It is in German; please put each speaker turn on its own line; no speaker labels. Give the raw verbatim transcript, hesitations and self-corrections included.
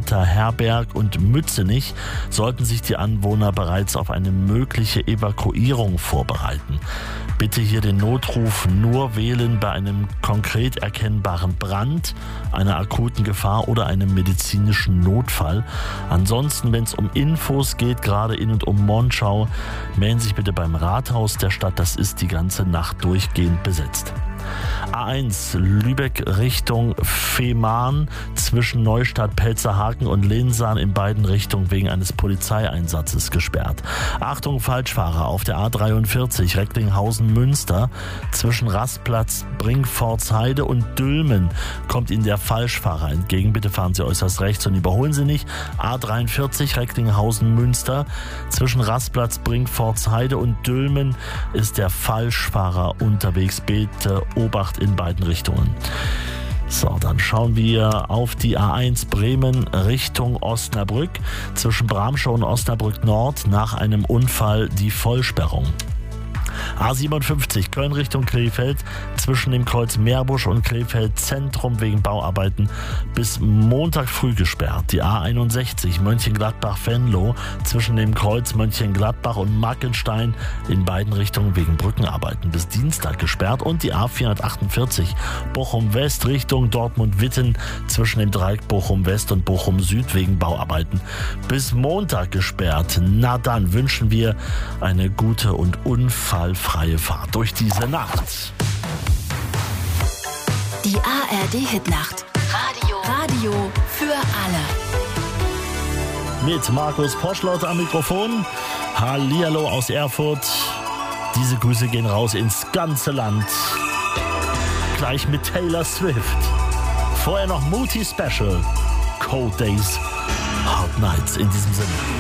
Unterherberg und Mützenich sollten sich die Anwohner bereits auf eine mögliche Evakuierung vorbereiten. Bitte hier den Notruf nur wählen bei einem konkret erkennbaren Brand, einer akuten Gefahr oder einem medizinischen Notfall. Ansonsten, wenn es um Infos geht, gerade in und um Monschau, melden Sie sich bitte beim Rathaus der Stadt. Das ist die ganze Nacht durchgehend besetzt. A eins Lübeck Richtung Fehmarn zwischen Neustadt, Pelzerhaken und Lensahn in beiden Richtungen wegen eines Polizeieinsatzes gesperrt. Achtung Falschfahrer auf der A dreiundvierzig Recklinghausen-Münster zwischen Rastplatz, Brinkfordsheide und Dülmen kommt Ihnen der Falschfahrer entgegen. Bitte fahren Sie äußerst rechts und überholen Sie nicht. A dreiundvierzig Recklinghausen-Münster zwischen Rastplatz, Brinkfordsheide und Dülmen ist der Falschfahrer unterwegs. Bitte Obacht in beiden Richtungen. So, dann schauen wir auf die A eins Bremen Richtung Osnabrück. Zwischen Bramschau und Osnabrück Nord nach einem Unfall die Vollsperrung. A siebenundfünfzig Köln Richtung Krefeld zwischen dem Kreuz Meerbusch und Krefeld Zentrum wegen Bauarbeiten bis Montag früh gesperrt. Die A einundsechzig Mönchengladbach-Venlo zwischen dem Kreuz Mönchengladbach und Mackenstein in beiden Richtungen wegen Brückenarbeiten bis Dienstag gesperrt. Und die A vierhundertachtundvierzig Bochum-West Richtung Dortmund-Witten zwischen dem Dreieck Bochum-West und Bochum-Süd wegen Bauarbeiten bis Montag gesperrt. Na dann wünschen wir eine gute und unfallfreie Fahrt durch diese Nacht.
Die A R D-Hitnacht. Radio. Radio für alle.
Mit Markus Poschlott am Mikrofon. Hallihallo aus Erfurt. Diese Grüße gehen raus ins ganze Land. Gleich mit Taylor Swift. Vorher noch Multi-Special. Cold Days, Hard Nights in diesem Sinne.